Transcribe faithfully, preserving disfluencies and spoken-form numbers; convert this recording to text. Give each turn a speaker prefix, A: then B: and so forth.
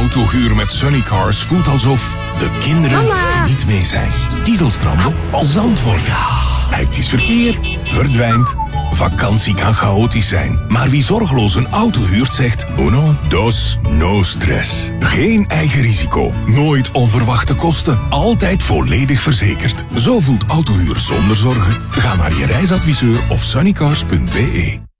A: Autohuur met Sunnycars voelt alsof de kinderen
B: Mama.
A: niet mee zijn. Dieselstranden, zand worden. Hectisch verkeer verdwijnt. Vakantie kan chaotisch zijn, maar wie zorgeloos een auto huurt zegt uno, dos, no stress. Geen eigen risico, nooit onverwachte kosten, altijd volledig verzekerd. Zo voelt autohuur zonder zorgen. Ga naar je reisadviseur of sunnycars punt be.